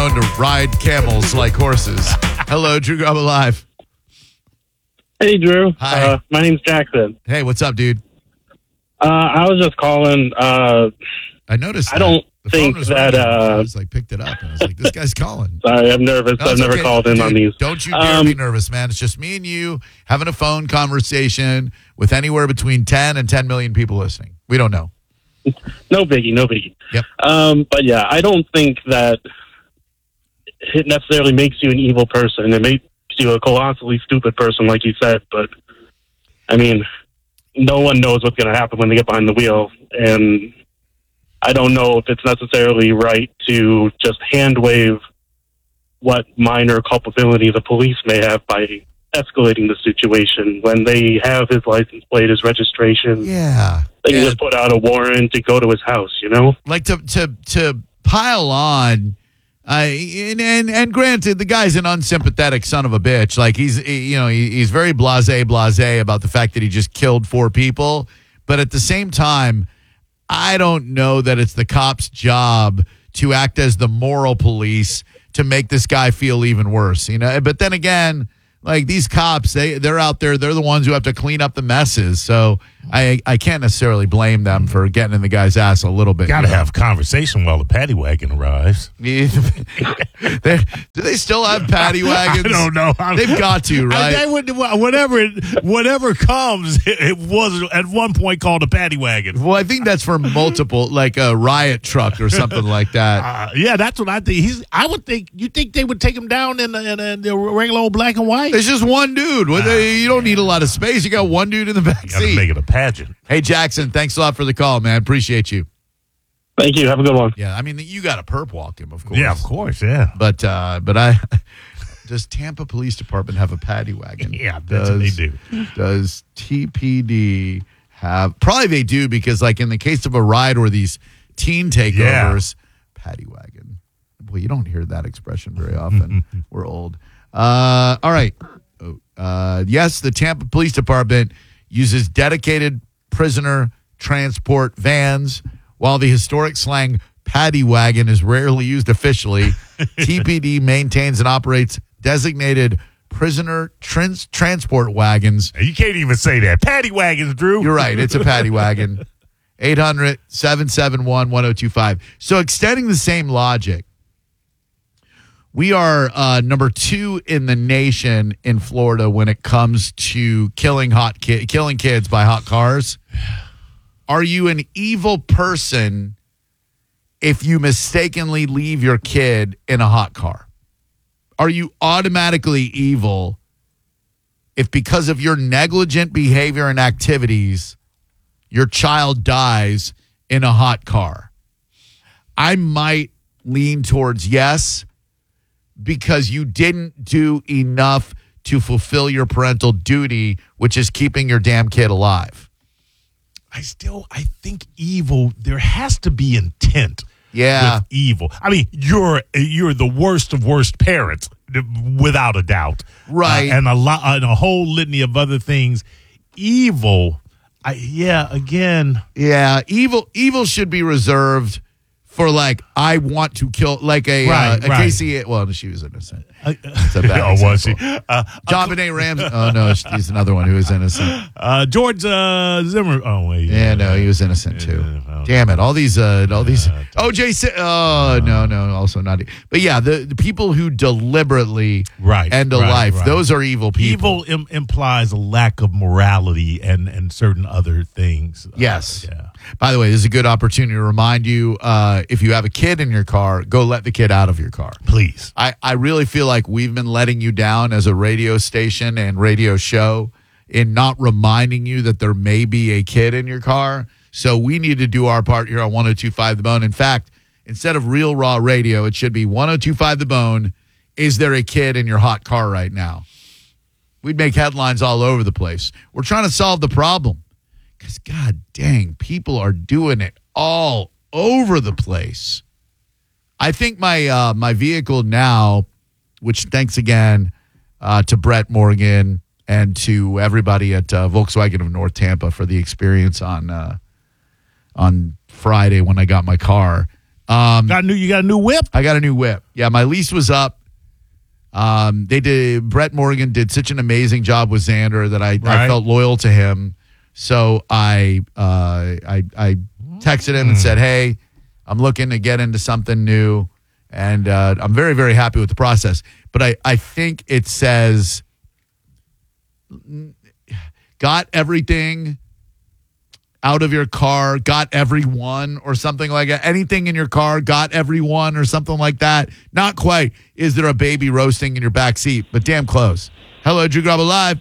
known to ride camels like horses. Hello, Drew Garabo Live. Hey, Drew. Hi. My name's Jackson. Hey, what's up, dude? I was just calling. I noticed I don't the phone think was that. ringing. I was like, picked it up, and I was like, this guy's calling. Sorry, I'm nervous. No, I've it's never okay. called in Dude, on these. Don't you dare be nervous, man. It's just me and you having a phone conversation with anywhere between 10 and 10 million people listening. We don't know. No biggie. Yep. But yeah, I don't think that it necessarily makes you an evil person. It makes you a colossally stupid person, like you said. But I mean, no one knows what's going to happen when they get behind the wheel, and I don't know if it's necessarily right to just hand wave what minor culpability the police may have by escalating the situation when they have his license plate, his registration. Yeah. They can just put out a warrant to go to his house, you know? Like to pile on, and granted, the guy's an unsympathetic son of a bitch. Like he's very blasé about the fact that he just killed 4 people. But at the same time, I don't know that it's the cop's job to act as the moral police to make this guy feel even worse, you know? But then again, like these cops, they're out there, they're the ones who have to clean up the messes. So I can't necessarily blame them for getting in the guy's ass a little bit. Got to have conversation while the paddy wagon arrives. Do they still have paddy wagons? I don't know. They've got to, right? Whatever comes, it was at one point called a paddy wagon. Well, I think that's for multiple, like a riot truck or something like that. Yeah, that's what I think. I would think. You think they would take him down in the regular old black and white? There's just one dude. You don't need a lot of space. You got one dude in the back You got to seat. make it a pageant. Hey, Jackson, thanks a lot for the call, man. Appreciate you. Thank you. Have a good one. Yeah, I mean, you got to perp walk him, of course. Yeah, of course, yeah. But does Tampa Police Department have a paddy wagon? Yeah, I bet they do. Does TPD have? Probably they do, because like in the case of a ride or these teen takeovers, paddy wagon. Well, you don't hear that expression very often. We're old. All right. Yes, the Tampa Police Department uses dedicated prisoner transport vans, while the historic slang paddy wagon is rarely used officially. TPD maintains and operates designated prisoner transport wagons. You can't even say that. Paddy wagons, Drew. You're right. It's a paddy wagon. 800-771-1025. So extending the same logic, we are number 2 in the nation in Florida when it comes to killing kids by hot cars. Are you an evil person if you mistakenly leave your kid in a hot car? Are you automatically evil if, because of your negligent behavior and activities, your child dies in a hot car? I might lean towards yes, because you didn't do enough to fulfill your parental duty, which is keeping your damn kid alive. I think evil, there has to be intent. Yeah. With evil. I mean, you're the worst of worst parents, without a doubt. Right. And a whole litany of other things. Evil, again. Yeah, evil should be reserved for, like, I want to kill, like a Casey. Well, she was innocent. It's a bad was she? John Benet Ramsey. Oh no, he's another one who was innocent. George Zimmer. Oh wait. Yeah, no, he was innocent too. Damn it! All these. OJ. Oh no, also not. But yeah, the people who deliberately end a life, those are evil people. Evil implies a lack of morality and certain other things. Yes. Yeah. By the way, this is a good opportunity to remind you, if you have a kid in your car, go let the kid out of your car. Please. I really feel like we've been letting you down as a radio station and radio show in not reminding you that there may be a kid in your car. So we need to do our part here on 102.5 The Bone. In fact, instead of Real Raw Radio, it should be 102.5 The Bone. Is there a kid in your hot car right now? We'd make headlines all over the place. We're trying to solve the problem. Because, God dang, people are doing it all over the place. I think my vehicle now, which thanks again to Brett Morgan and to everybody at Volkswagen of North Tampa for the experience on Friday when I got my car. You got a new whip? I got a new whip. Yeah, my lease was up. Brett Morgan did such an amazing job with Xander that I felt loyal to him. So I texted him and said, hey, I'm looking to get into something new. And I'm very, very happy with the process. But I think it says, got everything out of your car, got everyone, or something like that. Anything in your car, got everyone, or something like that. Not quite. Is there a baby roasting in your back seat? But damn close. Hello, Drew Garabo Live.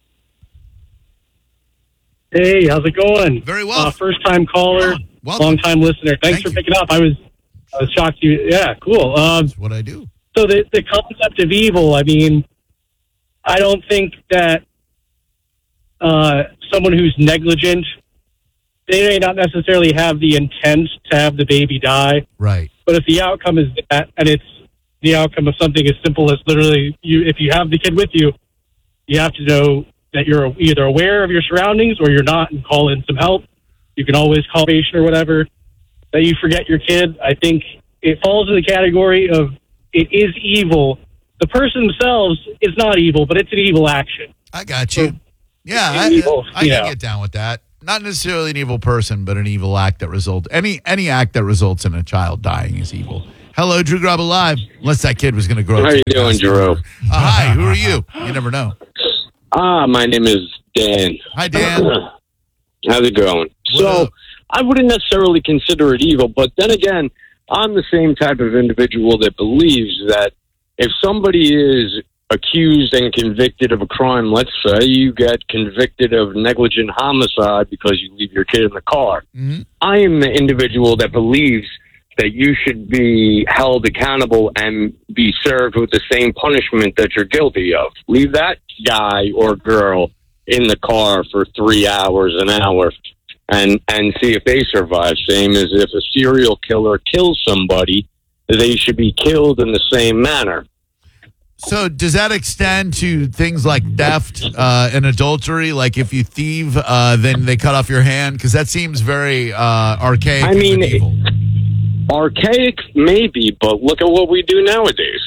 Hey, how's it going? Very well. First time caller, Welcome. long time listener. Thanks for picking up. I was shocked you. Yeah, cool. That's what I do. So the concept of evil, I mean, I don't think that someone who's negligent, they may not necessarily have the intent to have the baby die. Right. But if the outcome is that, and it's the outcome of something as simple as literally, if you have the kid with you, you have to know that you're either aware of your surroundings or you're not, and call in some help. You can always call patient or whatever. That you forget your kid, I think it falls in the category of it is evil. The person themselves is not evil, but it's an evil action. I got you. So, yeah, I can get down with that. Not necessarily an evil person, but an evil act that results. Any act that results in a child dying is evil. Hello, Drew Garabo Live. Unless that kid was going to grow up. How are you doing, Drew? Hi, who are you? You never know. My name is Dan. Hi, Dan. How's it going? So, I wouldn't necessarily consider it evil, but then again, I'm the same type of individual that believes that if somebody is accused and convicted of a crime, let's say you get convicted of negligent homicide because you leave your kid in the car. Mm-hmm. I am the individual that believes that you should be held accountable and be served with the same punishment that you're guilty of. Leave that guy or girl in the car for 3 hours, an hour, and see if they survive. Same as if a serial killer kills somebody, they should be killed in the same manner. So does that extend to things like theft and adultery? Like if you thieve, then they cut off your hand? Because that seems very archaic. I mean, and evil. Archaic maybe, but look at what we do nowadays.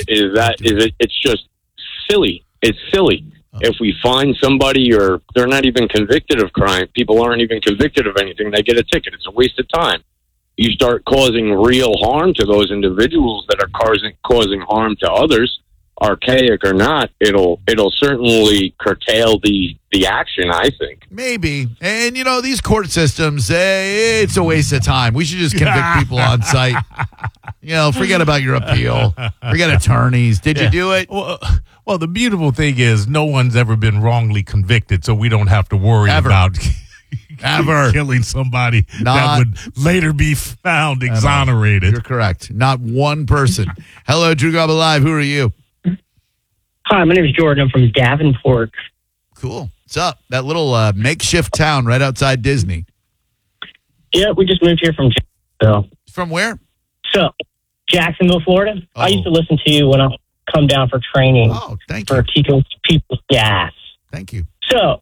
It's just silly. It's silly. If we find somebody or they're not even convicted of crime, people aren't even convicted of anything, they get a ticket. It's a waste of time. You start causing real harm to those individuals that are causing harm to others, archaic or not, it'll certainly curtail the action, I think. Maybe. And, these court systems, it's a waste of time. We should just convict people on site. Forget about your appeal. Forget attorneys. Did you do it? Well, the beautiful thing is no one's ever been wrongly convicted, so we don't have to worry about killing somebody that would later be found exonerated. You're correct. Not one person. Hello, Drew Garabo Live. Who are you? Hi, my name is Jordan. I'm from Davenport. Cool. What's up? That little makeshift town right outside Disney. Yeah, we just moved here from Jacksonville. From where? So, Jacksonville, Florida. Oh. I used to listen to you when I come down for training. Oh, thank for you. keeping people gas. Thank you. So,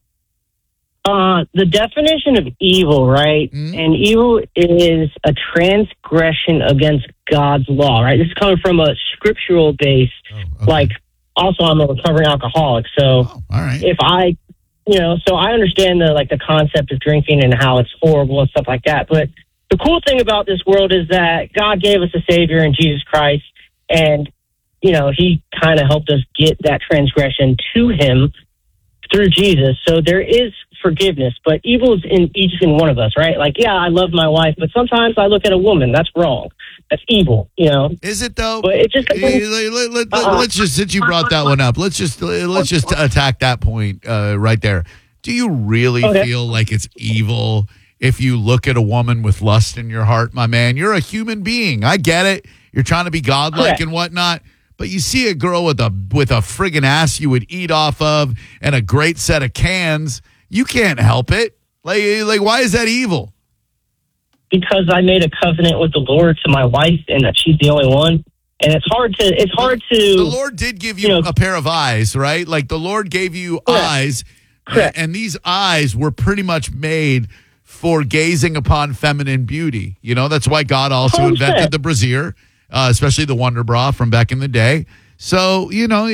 the definition of evil, right? Mm-hmm. And evil is a transgression against God's law, right? This is coming from a scriptural base. Oh, okay. Like, also, I'm a recovering alcoholic, so all right. if I, so I understand the concept of drinking and how it's horrible and stuff like that. But the cool thing about this world is that God gave us a Savior in Jesus Christ, and He kind of helped us get that transgression to Him through Jesus. So there is forgiveness, but evil is in each and one of us, right? Like, yeah, I love my wife, but sometimes I look at a woman. That's wrong. That's evil, Is it though? But it just let's just, since you brought that one up, let's just attack that point right there. Do you really feel like it's evil if you look at a woman with lust in your heart, my man? You're a human being. I get it. You're trying to be godlike and whatnot. But you see a girl with a friggin' ass you would eat off of and a great set of cans, you can't help it. Like why is that evil? Because I made a covenant with the Lord to my wife, and that she's the only one. And it's hard to. The Lord did give you a pair of eyes, right? Like the Lord gave you eyes, Correct. and these eyes were pretty much made for gazing upon feminine beauty. You know, that's why God also invented the brassiere, especially the Wonder Bra from back in the day. So, you know,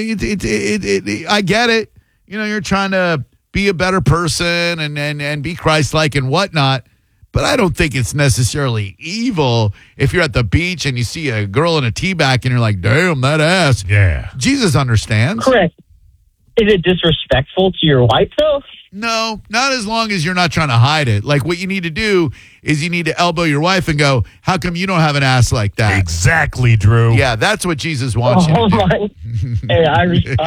I get it. You know, you're trying to be a better person and be Christ-like and whatnot. But I don't think it's necessarily evil if you're at the beach and you see a girl in a teabag and you're like, damn, that ass. Yeah. Jesus understands. Correct. Is it disrespectful to your wife, though? No, not as long as you're not trying to hide it. Like, what you need to do is you need to elbow your wife and go, how come you don't have an ass like that? Exactly, Drew. Yeah, that's what Jesus wants you to do. Hey, I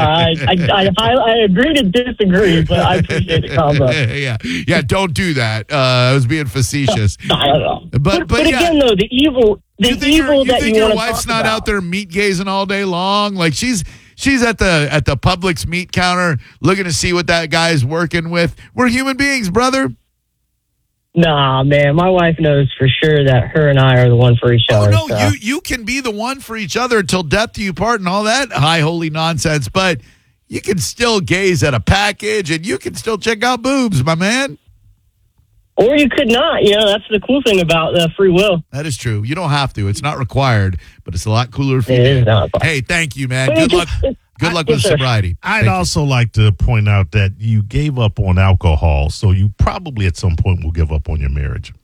agree to disagree, but I appreciate the combo. Yeah, don't do that. I was being facetious. I don't know. But again, though, the evil you think your want to wife's talk not about. out there meat gazing all day long? Like she's at the Publix meat counter looking to see what that guy's working with. We're human beings, brother. Nah, man, my wife knows for sure that her and I are the one for each other. Oh, no, so. you can be the one for each other until death do you part and all that high holy nonsense, but you can still gaze at a package and you can still check out boobs, my man. Or you could not. You know, that's the cool thing about free will. That is true. You don't have to. It's not required, but it's a lot cooler if you do. It is not. Hey, thank you, man. But Good luck. Good luck with sobriety. I'd also like to point out that you gave up on alcohol, so you probably at some point will give up on your marriage.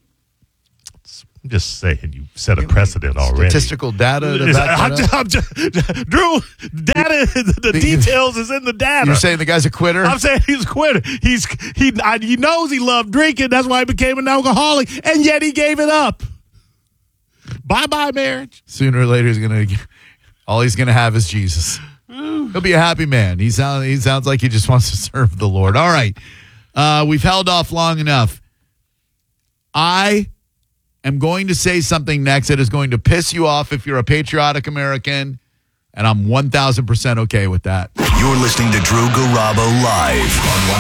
I'm just saying, you set a precedent already. Statistical data to back that up? Drew, data, the details is in the data. You're saying the guy's a quitter? I'm saying he's a quitter. He knows he loved drinking. That's why he became an alcoholic, and yet he gave it up. Bye-bye, marriage. Sooner or later, all he's gonna have is Jesus. He'll be a happy man. He sounds like he just wants to serve the Lord. All right, we've held off long enough. I am going to say something next that is going to piss you off if you're a patriotic American, and I'm 1,000% okay with that. You're listening to Drew Garabo live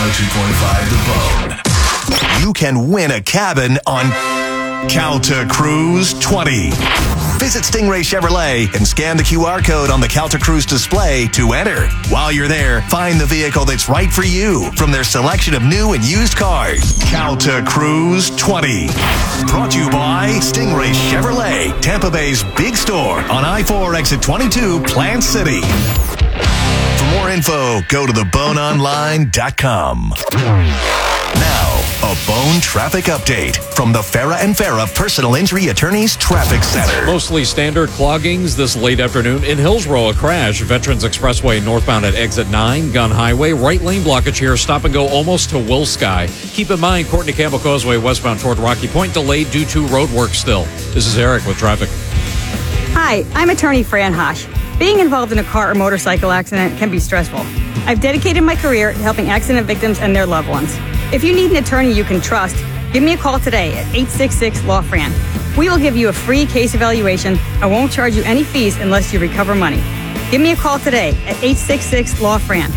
on 102.5 The Bone. You can win a cabin on Calta Cruise 20. Visit Stingray Chevrolet and scan the QR code on the Calta Cruise display to enter. While you're there, find the vehicle that's right for you from their selection of new and used cars. Calta Cruise 20. Brought to you by Stingray Chevrolet, Tampa Bay's big store on I-4 exit 22, Plant City. For more info, go to theboneonline.com. Now, a Bone traffic update from the Farah and Farah Personal Injury Attorneys Traffic Center. Mostly standard cloggings this late afternoon. In Hillsborough, a crash. Veterans Expressway northbound at exit 9. Gun Highway. Right lane blockage here. Stop and go almost to Wilsky. Keep in mind, Courtney Campbell Causeway westbound toward Rocky Point delayed due to road work still. This is Eric with traffic. Hi, I'm attorney Fran Hosh. Being involved in a car or motorcycle accident can be stressful. I've dedicated my career to helping accident victims and their loved ones. If you need an attorney you can trust, give me a call today at 866-LAW-FRAN. We will give you a free case evaluation and won't charge you any fees unless you recover money. Give me a call today at 866-LAW-FRAN,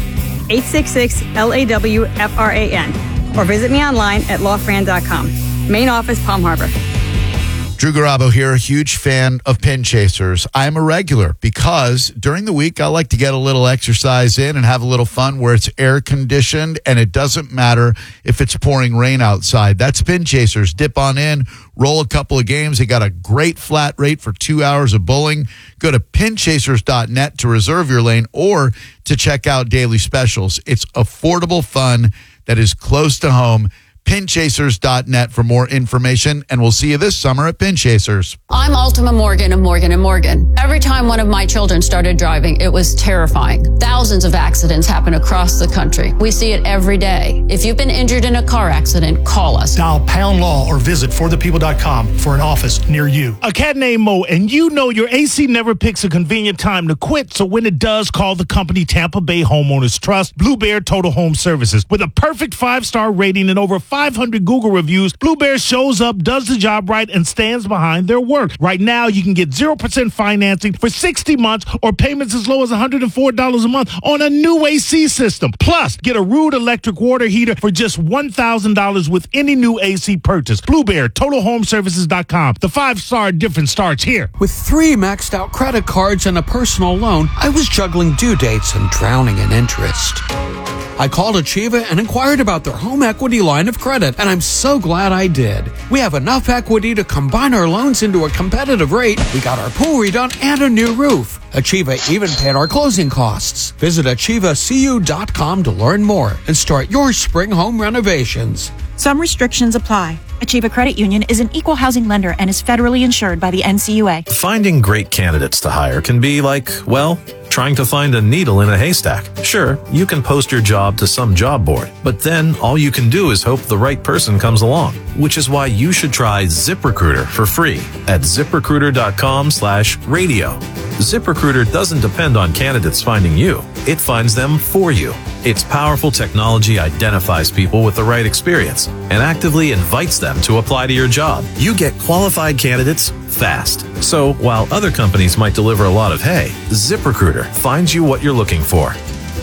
866-LAWFRAN, or visit me online at lawfran.com. Main office, Palm Harbor. Drew Garabo here, a huge fan of Pin Chasers. I'm a regular because during the week I like to get a little exercise in and have a little fun where it's air conditioned and it doesn't matter if it's pouring rain outside. That's Pin Chasers. Dip on in, roll a couple of games. They got a great flat rate for 2 hours of bowling. Go to pinchasers.net to reserve your lane or to check out daily specials. It's affordable fun that is close to home. Pinchasers.net for more information, and we'll see you this summer at Pin Chasers. I'm Ultima Morgan of Morgan & Morgan. Every time one of my children started driving, it was terrifying. Thousands of accidents happen across the country. We see it every day. If you've been injured in a car accident, call us. Dial Pound Law or visit forthepeople.com for an office near you. A cat named Mo, and you know your AC never picks a convenient time to quit, so when it does, call the company Tampa Bay Homeowners Trust, Blue Bear Total Home Services. With a perfect 5-star rating and over 500 Google reviews, Blue Bear shows up, does the job right, and stands behind their work. Right now, you can get 0% financing for 60 months or payments as low as $104 a month on a new AC system. Plus, get a Rude electric water heater for just $1,000 with any new AC purchase. Blue Bear, TotalHomeservices.com. The 5-star difference starts here. With 3 maxed out credit cards and a personal loan, I was juggling due dates and drowning in interest. I called Achieva and inquired about their home equity line of credit, and I'm so glad I did. We have enough equity to combine our loans into a competitive rate. We got our pool redone and a new roof. Achieva even paid our closing costs. Visit AchievaCU.com to learn more and start your spring home renovations. Some restrictions apply. Achieva Credit Union is an equal housing lender and is federally insured by the NCUA. Finding great candidates to hire can be like, well, trying to find a needle in a haystack. Sure, you can post your job to some job board, but then all you can do is hope the right person comes along, which is why you should try ZipRecruiter for free at ZipRecruiter.com/radio. ZipRecruiter doesn't depend on candidates finding you. It finds them for you. Its powerful technology identifies people with the right experience and actively invites them to apply to your job. You get qualified candidates fast. So while other companies might deliver a lot of hay, ZipRecruiter finds you what you're looking for.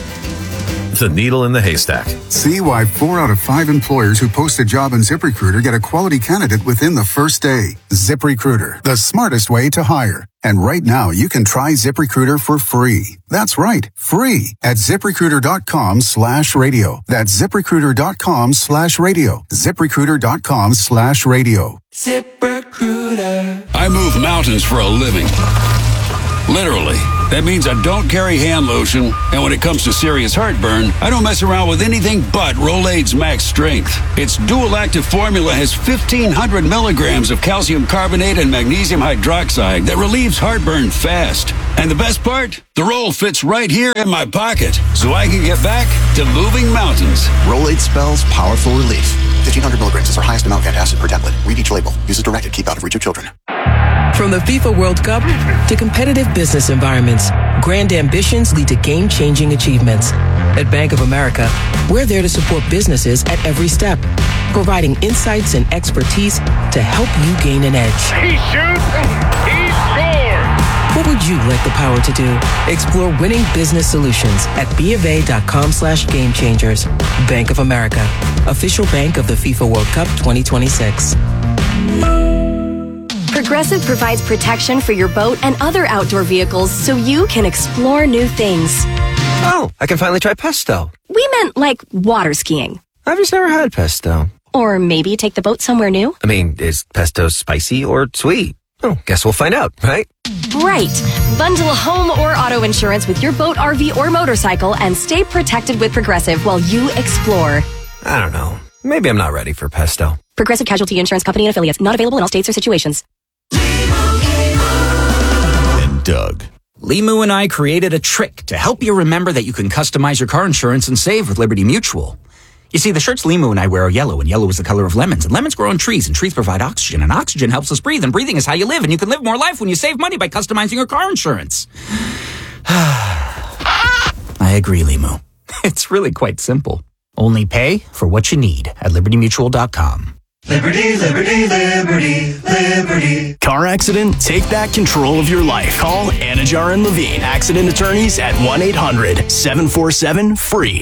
The needle in the haystack. See why 4 out of 5 employers who post a job in ZipRecruiter get a quality candidate within the first day. ZipRecruiter, the smartest way to hire. And right now, you can try ZipRecruiter for free. That's right, free at ZipRecruiter.com/radio. That's ZipRecruiter.com/radio. ZipRecruiter.com/radio. ZipRecruiter. I move mountains for a living. Literally. That means I don't carry hand lotion, and when it comes to serious heartburn, I don't mess around with anything but Rolaids Max Strength. Its dual-active formula has 1,500 milligrams of calcium carbonate and magnesium hydroxide that relieves heartburn fast. And the best part? The roll fits right here in my pocket, so I can get back to moving mountains. Rolaids spells powerful relief. 1,500 milligrams is our highest amount of antacid per tablet. Read each label. Use as directed. Keep out of reach of children. From the FIFA World Cup to competitive business environments, grand ambitions lead to game-changing achievements. At Bank of America, we're there to support businesses at every step, providing insights and expertise to help you gain an edge. He shoots, he scores! What would you like the power to do? Explore winning business solutions at BofA.com/gamechangers. Bank of America, official bank of the FIFA World Cup 2026. Progressive provides protection for your boat and other outdoor vehicles so you can explore new things. Oh, I can finally try pesto. We meant like water skiing. I've just never had pesto. Or maybe take the boat somewhere new. I mean, is pesto spicy or sweet? Oh, guess we'll find out, right? Right. Bundle home or auto insurance with your boat, RV, or motorcycle and stay protected with Progressive while you explore. I don't know. Maybe I'm not ready for pesto. Progressive Casualty Insurance Company and Affiliates. Not available in all states or situations. And Doug. Limu and I created a trick to help you remember that you can customize your car insurance and save with Liberty Mutual. You see, the shirts Limu and I wear are yellow, and yellow is the color of lemons, and lemons grow on trees, and trees provide oxygen, and oxygen helps us breathe, and breathing is how you live, and you can live more life when you save money by customizing your car insurance. I agree, Limu. It's really quite simple. Only pay for what you need at LibertyMutual.com. Liberty, liberty, liberty, liberty. Car accident? Take back control of your life. Call Anajar and Levine, accident attorneys at 1-800-747-FREE.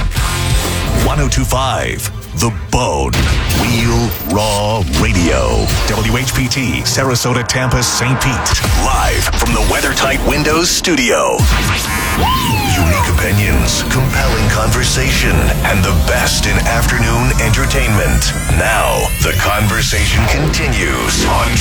1025 The Bone. Real Raw Radio. WHPT, Sarasota, Tampa, St. Pete. Live from the WeatherTight Windows studio. Unique opinions, compelling conversation, and the best in afternoon entertainment. Now, the conversation continues on